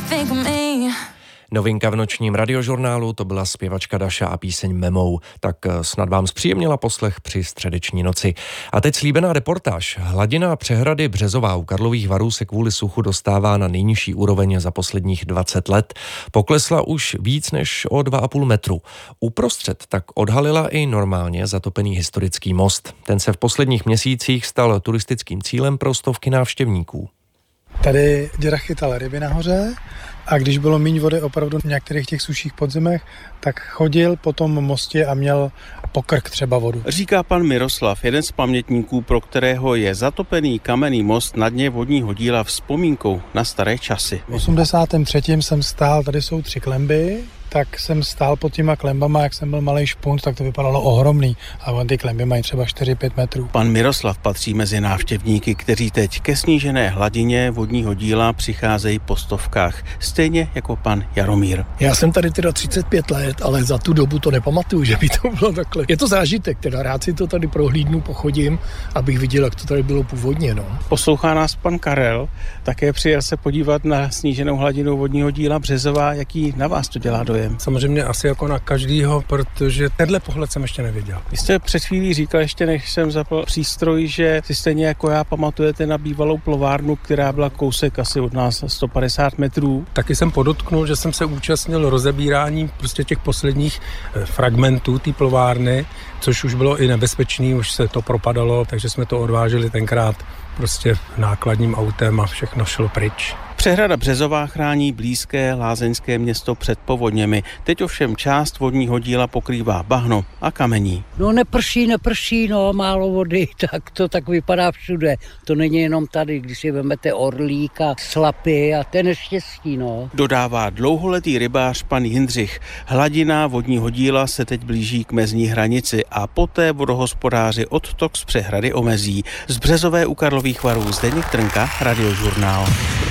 think of me. Novinka v nočním radiožurnálu, to byla zpěvačka Daša a píseň Memou. Tak snad vám zpříjemnila poslech při středeční noci. A teď slíbená reportáž. Hladina přehrady Březová u Karlových Varů se kvůli suchu dostává na nejnižší úroveň za posledních 20 let. Poklesla už víc než o 2,5 metru. Uprostřed tak odhalila i normálně zatopený historický most. Ten se v posledních měsících stal turistickým cílem pro stovky návštěvníků. Tady děda chytal ryby nahoře a když bylo míň vody opravdu v některých těch suších podzemech, tak chodil po tom mostě a měl pokrk třeba vodu. Říká pan Miroslav, jeden z pamětníků, pro kterého je zatopený kamenný most na dně vodního díla vzpomínkou na staré časy. V 83. jsem stál, tady jsou 3 klemby, tak jsem stál pod těma klembama, jak jsem byl malej špunt, tak to vypadalo ohromný. A ty klemby mají třeba 4-5 metrů. Pan Miroslav patří mezi návštěvníky, kteří teď ke snížené hladině vodního díla přicházejí po stovkách. Stejně jako pan Jaromír. Já jsem tady teda 35 let, ale za tu dobu to nepamatuju, že by to bylo takhle. Je to zážitek, teda rád si to tady prohlídnu, pochodím, abych viděl, jak to tady bylo původně. No. Poslouchá nás pan Karel, také přijel se podívat na sníženou hladinu vodního díla Březová. Jaký na vás to dělá dojem? Samozřejmě asi jako na každýho, protože tenhle pohled jsem ještě neviděl. Vy jste před chvílí říkal, ještě než jsem zapl přístroj, že si stejně jako já pamatujete na bývalou plovárnu, která byla kousek asi od nás 150 metrů. Taky jsem podotknul, že jsem se účastnil rozebírání prostě těch posledních fragmentů té plovárny, což už bylo i nebezpečný, už se to propadalo, takže jsme to odváželi tenkrát prostě nákladním autem a všechno šlo pryč. Přehrada Březová chrání blízké lázeňské město před povodněmi. Teď ovšem část vodního díla pokrývá bahno a kamení. No neprší, málo vody, tak to tak vypadá všude. To není jenom tady, když si vezmete Orlík a Slapy a ten neštěstí, no. Dodává dlouholetý rybář pan Jindřich. Hladina vodního díla se teď blíží k mezní hranici a poté vodohospodáři odtok z přehrady omezí. Z Březové u Karlových Varů Zdeněk Trnka, Radiožurnál.